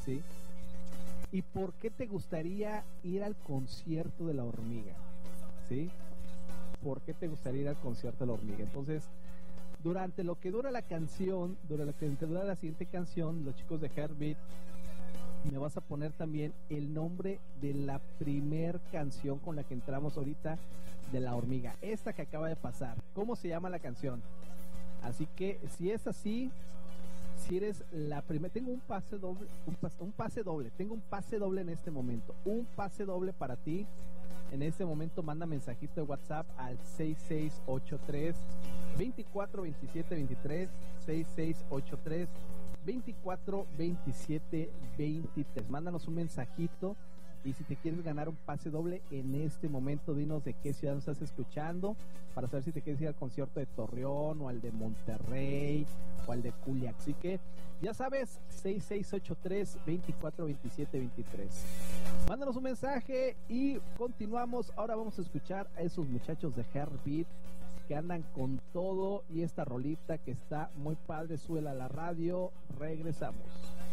¿sí? ¿Y por qué te gustaría ir al concierto de La Hormiga? ¿Sí? ¿Por qué te gustaría ir al concierto de La Hormiga? Entonces, durante lo que dura la canción, durante lo que dura la siguiente canción, los chicos de Heartbeat, me vas a poner también el nombre de la primer canción con la que entramos ahorita de La Hormiga, esta que acaba de pasar. ¿Cómo se llama la canción? Así que si es así, si eres la primera, tengo un pase doble, tengo un pase doble en este momento, un pase doble para ti. En este momento manda mensajito de WhatsApp al 6683 24 27 23, 6683 24 27 23. Mándanos un mensajito. Y si te quieres ganar un pase doble en este momento, dinos de qué ciudad nos estás escuchando para saber si te quieres ir al concierto de Torreón o al de Monterrey o al de Culiacán. Así que ya sabes, 6683 24 27 23. Mándanos un mensaje y continuamos. Ahora vamos a escuchar a esos muchachos de Heartbeat que andan con todo, y esta rolita que está muy padre. Súbela a la radio. Regresamos.